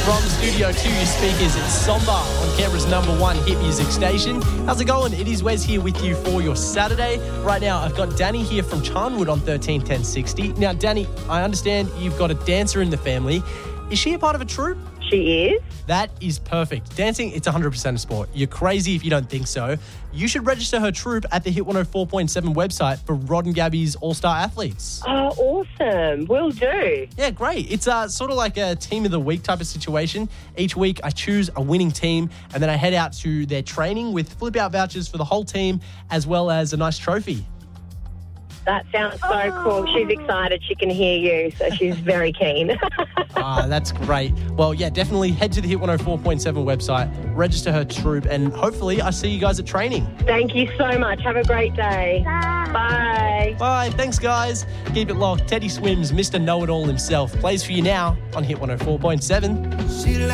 From Studio 2 your speakers, it's Somber on Canberra's #1 hit music station. How's it going? It is Wes here with you for your Saturday. Right now, I've got Danny here from Charnwood on 131060. Now, Danny, I understand you've got a dancer in the family. Is she a part of a troupe? She is. That is perfect. Dancing, it's 100% a sport. You're crazy if you don't think so. You should register her troupe at the Hit 104.7 website for Rod and Gabby's All-Star Athletes. Oh, awesome. Will do. Yeah, great. It's sort of like a team of the week type of situation. Each week I choose a winning team and then I head out to their training with flip-out vouchers for the whole team as well as a nice trophy. That sounds so cool. She's excited. She can hear you, so she's very keen. That's great. Well, yeah, definitely head to the Hit 104.7 website, register her troupe, and hopefully I see you guys at training. Thank you so much. Have a great day. Bye. Bye. Thanks, guys. Keep it locked. Teddy Swims, Mr. Know-It-All himself, plays for you now on Hit 104.7.